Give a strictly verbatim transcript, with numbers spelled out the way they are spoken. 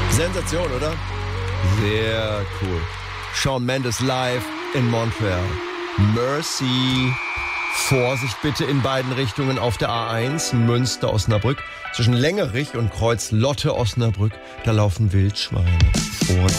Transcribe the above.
Sensation, oder? Sehr cool. Shawn Mendes live in Montreal. Mercy. Vorsicht bitte in beiden Richtungen auf der A eins, Münster-Osnabrück. Zwischen Längerich und Kreuz Lotte-Osnabrück, da laufen Wildschweine. Vorsicht.